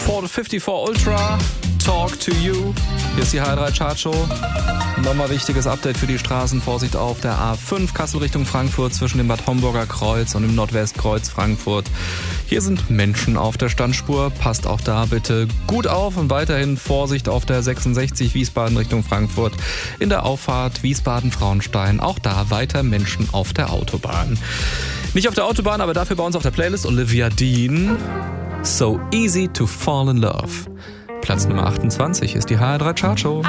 Ford 54 Ultra, Talk to You. Hier ist die HR3 Chartshow. Nochmal wichtiges Update für die Straßen. Vorsicht auf der A5 Kassel Richtung Frankfurt zwischen dem Bad Homburger Kreuz und dem Nordwestkreuz Frankfurt. Hier sind Menschen auf der Standspur. Passt auch da bitte gut auf und weiterhin Vorsicht auf der 66 Wiesbaden Richtung Frankfurt. In der Auffahrt Wiesbaden-Frauenstein. Auch da weiter Menschen auf der Autobahn. Nicht auf der Autobahn, aber dafür bei uns auf der Playlist Olivia Dean. So Easy to Fall in Love. Platz Nummer 28 ist die HR3 Chartshow.